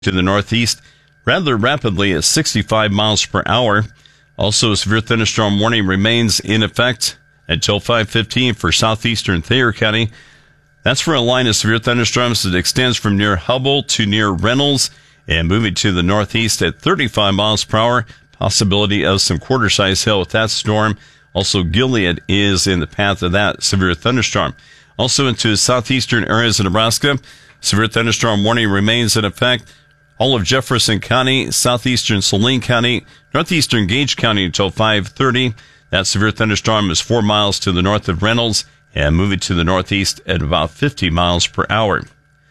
to the northeast rather rapidly at 65 miles per hour. Also, a severe thunderstorm warning remains in effect until 5:15 for southeastern Thayer County. That's for a line of severe thunderstorms that extends from near Hubble to near Reynolds and moving to the northeast at 35 miles per hour. Possibility of some quarter-size hail with that storm. Also, Gilead is in the path of that severe thunderstorm. Also into southeastern areas of Nebraska, severe thunderstorm warning remains in effect. All of Jefferson County, southeastern Saline County, northeastern Gage County until 5:30. That severe thunderstorm is 4 miles to the north of Reynolds and moving to the northeast at about 50 miles per hour.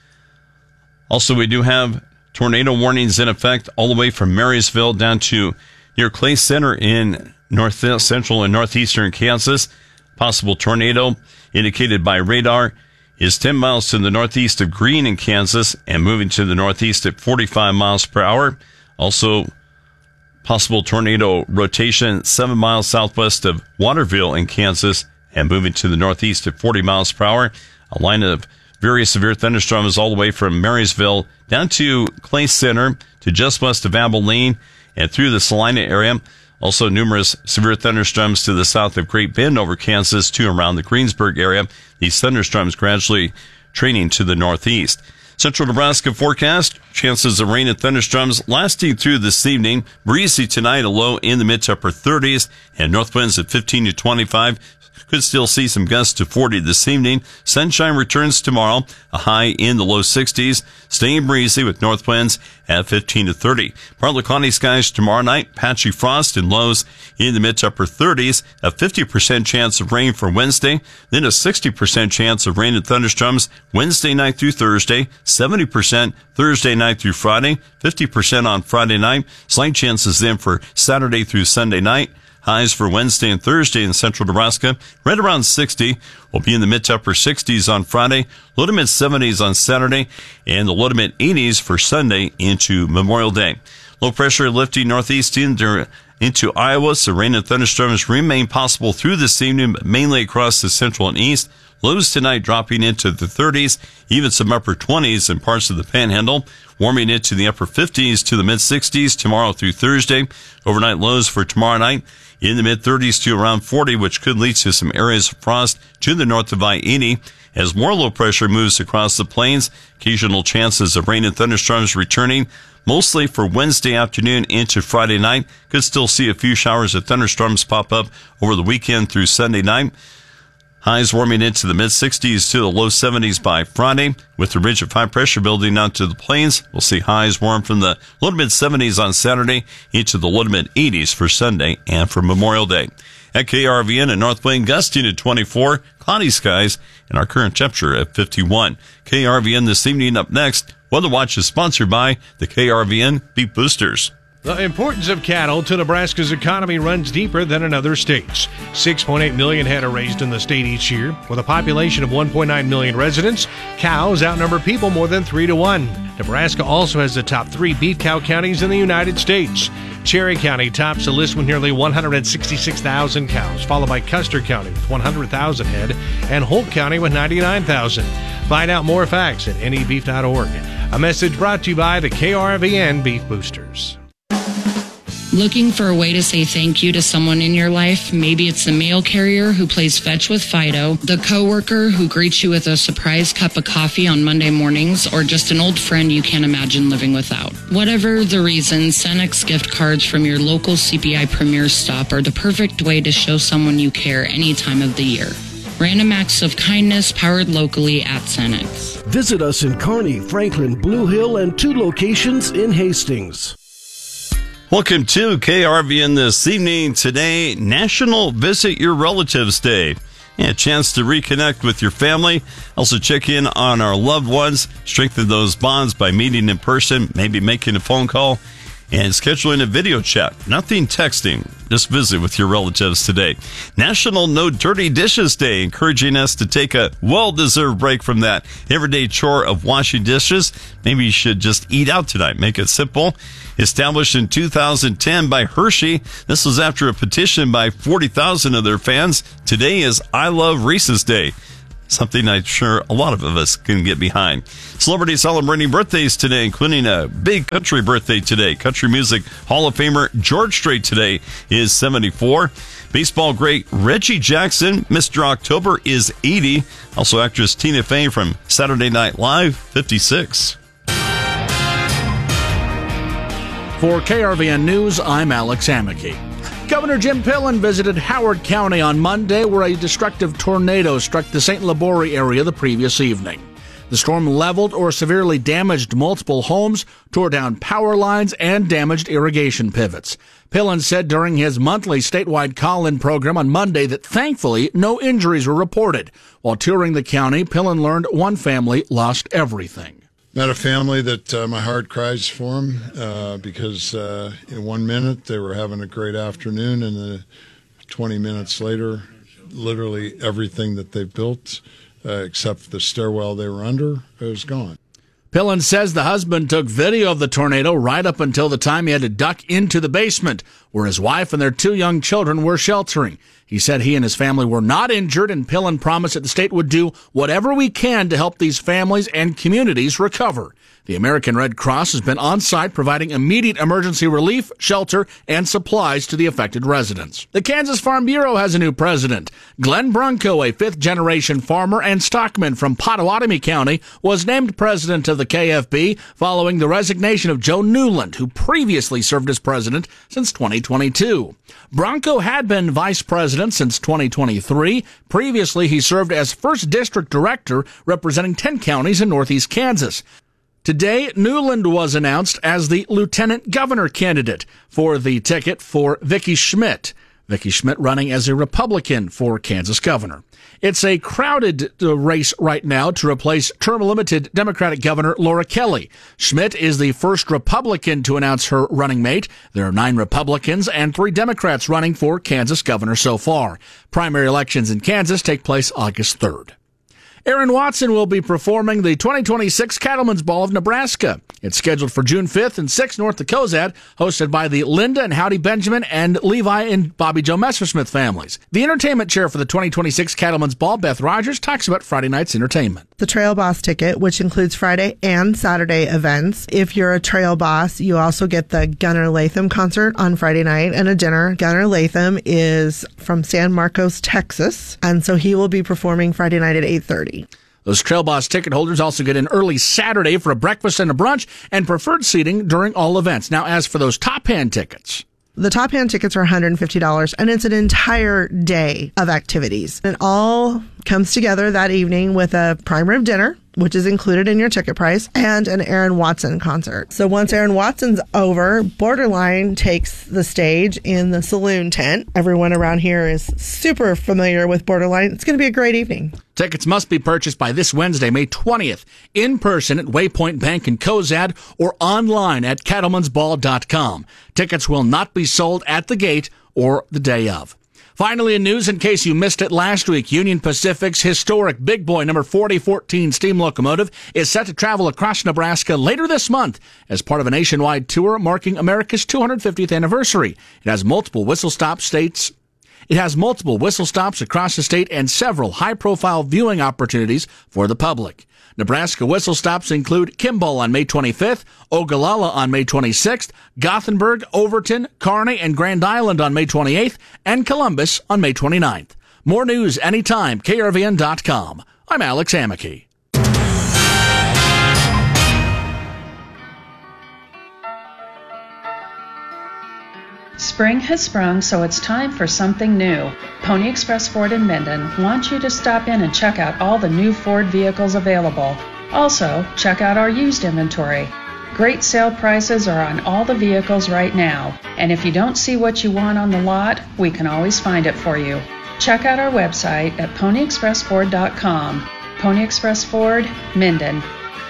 Also, we do have tornado warnings in effect all the way from Marysville down to near Clay Center in north central and northeastern Kansas. Possible tornado indicated by radar is 10 miles to the northeast of Greene in Kansas and moving to the northeast at 45 miles per hour. Also, possible tornado rotation 7 miles southwest of Waterville in Kansas and moving to the northeast at 40 miles per hour. A line of various severe thunderstorms all the way from Marysville down to Clay Center to just west of Abilene and through the Salina area. Also, numerous severe thunderstorms to the south of Great Bend over Kansas to around the Greensburg area. These thunderstorms gradually training to the northeast. Central Nebraska forecast, chances of rain and thunderstorms lasting through this evening. Breezy tonight, a low in the mid to upper 30s, and north winds at 15 to 25. Could still see some gusts to 40 this evening. Sunshine returns tomorrow, a high in the low 60s, staying breezy with north winds at 15 to 30. Partly cloudy skies tomorrow night, patchy frost and lows in the mid to upper 30s, a 50% chance of rain for Wednesday, then a 60% chance of rain and thunderstorms Wednesday night through Thursday, 70% Thursday night through Friday, 50% on Friday night, slight chances then for Saturday through Sunday night. Highs for Wednesday and Thursday in central Nebraska, right around 60. Will be in the mid to upper 60s on Friday, low to mid 70s on Saturday, and the low to mid 80s for Sunday into Memorial Day. Low pressure lifting northeast into Iowa, so rain and thunderstorms remain possible through this evening, but mainly across the central and east. Lows tonight dropping into the 30s, even some upper 20s in parts of the Panhandle, warming into the upper 50s to the mid 60s tomorrow through Thursday. Overnight lows for tomorrow night in the mid 30s to around 40, which could lead to some areas of frost to the north of I-80. As more low pressure moves across the plains, occasional chances of rain and thunderstorms returning, mostly for Wednesday afternoon into Friday night. Could still see a few showers of thunderstorms pop up over the weekend through Sunday night. Highs warming into the mid-60s to the low 70s by Friday. With the ridge of high pressure building out to the plains, we'll see highs warm from the low to mid-70s on Saturday into the low to mid-80s for Sunday and for Memorial Day. At KRVN, a north wind gusting to 24, cloudy skies, and our current temperature at 51. KRVN this evening. Up next, Weather Watch is sponsored by the KRVN Beef Boosters. The importance of cattle to Nebraska's economy runs deeper than in other states. 6.8 million head are raised in the state each year. With a population of 1.9 million residents, cows outnumber people more than 3 to 1. Nebraska also has the top 3 beef cow counties in the United States. Cherry County tops the list with nearly 166,000 cows, followed by Custer County with 100,000 head and Holt County with 99,000. Find out more facts at nebeef.org. A message brought to you by the KRVN Beef Boosters. Looking for a way to say thank you to someone in your life? Maybe it's the mail carrier who plays fetch with Fido, the coworker who greets you with a surprise cup of coffee on Monday mornings, or just an old friend you can't imagine living without. Whatever the reason, Cenex gift cards from your local CPI Premier stop are the perfect way to show someone you care any time of the year. Random acts of kindness powered locally at Cenex. Visit us in Kearney, Franklin, Blue Hill, and 2 locations in Hastings. Welcome to KRVN this evening. Today, National Visit Your Relatives Day. A chance to reconnect with your family. Also check in on our loved ones. Strengthen those bonds by meeting in person, maybe making a phone call, and scheduling a video chat. Nothing texting. Just visit with your relatives today. National No Dirty Dishes Day, encouraging us to take a well-deserved break from that everyday chore of washing dishes. Maybe you should just eat out tonight. Make it simple. Established in 2010 by Hershey, this was after a petition by 40,000 of their fans. Today is I Love Reese's Day. something I'm sure a lot of us can get behind. Celebrities celebrating birthdays today, including a big country birthday today. Country Music Hall of Famer George Strait today is 74. Baseball great Reggie Jackson, Mr. October, is 80. Also actress Tina Fey from Saturday Night Live, 56. For KRVN News, I'm Alex Amicky. Governor Jim Pillen visited Howard County on Monday, where a destructive tornado struck the St. Labori area the previous evening. The storm leveled or severely damaged multiple homes, tore down power lines, and damaged irrigation pivots. Pillen said during his monthly statewide call-in program on Monday that thankfully no injuries were reported. While touring the county, Pillen learned one family lost everything. Met a family that my heart cries for them because in 1 minute they were having a great afternoon, and 20 minutes later, literally everything that they built, except the stairwell they were under, was gone. Pillen says the husband took video of the tornado right up until the time he had to duck into the basement, where his wife and their 2 young children were sheltering. He said he and his family were not injured, and Pillen promised that the state would do whatever we can to help these families and communities recover. The American Red Cross has been on site providing immediate emergency relief, shelter, and supplies to the affected residents. The Kansas Farm Bureau has a new president. Glenn Bronco, a 5th-generation farmer and stockman from Pottawatomie County, was named president of the KFB following the resignation of Joe Newland, who previously served as president since 2022. Bronco had been vice president since 2023. Previously, he served as 1st District Director, representing 10 counties in northeast Kansas. Today, Newland was announced as the lieutenant governor candidate for the ticket for Vicki Schmidt. Vicki Schmidt running as a Republican for Kansas governor. It's a crowded race right now to replace term-limited Democratic Governor Laura Kelly. Schmidt is the first Republican to announce her running mate. There are 9 Republicans and 3 Democrats running for Kansas governor so far. Primary elections in Kansas take place August 3rd. Aaron Watson will be performing the 2026 Cattlemen's Ball of Nebraska. It's scheduled for June 5th and 6th north of Cozad, hosted by the Linda and Howdy Benjamin and Levi and Bobby Joe Messersmith families. The entertainment chair for the 2026 Cattlemen's Ball, Beth Rogers, talks about Friday night's entertainment. The Trail Boss ticket, which includes Friday and Saturday events. If you're a Trail Boss, you also get the Gunnar Latham concert on Friday night and a dinner. Gunnar Latham is from San Marcos, Texas, and so he will be performing Friday night at 8:30. Those Trail Boss ticket holders also get an early Saturday for a breakfast and a brunch and preferred seating during all events. Now, as for those top hand tickets, the top hand tickets are $150, and it's an entire day of activities. It all comes together that evening with a prime rib dinner, which is included in your ticket price, and an Aaron Watson concert. So once Aaron Watson's over, Borderline takes the stage in the saloon tent. Everyone around here is super familiar with Borderline. It's going to be a great evening. Tickets must be purchased by this Wednesday, May 20th, in person at Waypoint Bank in Cozad or online at cattlemensball.com. Tickets will not be sold at the gate or the day of. Finally, in news, in case you missed it last week, Union Pacific's historic Big Boy number 4014 steam locomotive is set to travel across Nebraska later this month as part of a nationwide tour marking America's 250th anniversary. It has multiple whistle stops across the state and several high-profile viewing opportunities for the public. Nebraska whistle stops include Kimball on May 25th, Ogallala on May 26th, Gothenburg, Overton, Kearney, and Grand Island on May 28th, and Columbus on May 29th. More news anytime, KRVN.com. I'm Alex Amicky. Spring has sprung, so it's time for something new. Pony Express Ford in Minden wants you to stop in and check out all the new Ford vehicles available. Also, check out our used inventory. Great sale prices are on all the vehicles right now, and if you don't see what you want on the lot, we can always find it for you. Check out our website at ponyexpressford.com. Pony Express Ford, Minden.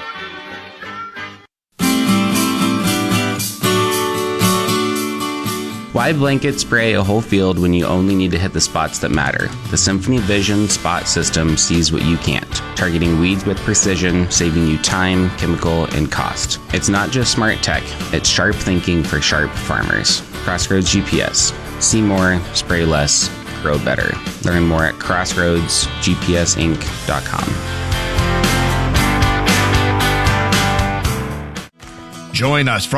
Why blanket spray a whole field when you only need to hit the spots that matter? The Symphony Vision Spot System sees what you can't, targeting weeds with precision, saving you time, chemical, and cost. It's not just smart tech, it's sharp thinking for sharp farmers. Crossroads GPS. See more, spray less, grow better. Learn more at crossroadsgpsinc.com. Join us from